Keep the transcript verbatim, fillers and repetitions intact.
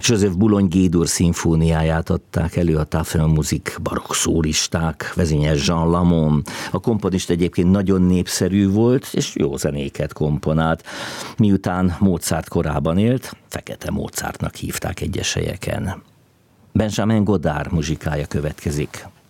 József Boulogne G-dur szimfóniáját adták elő a Tafelmusik barokk szólisták, vezényel Jean Lamond. A komponist egyébként nagyon népszerű volt, és jó zenéket komponált. Miután Mozart korában élt, Fekete Mozartnak hívták egyes helyeken. Benjamin Godard muzsikája következik.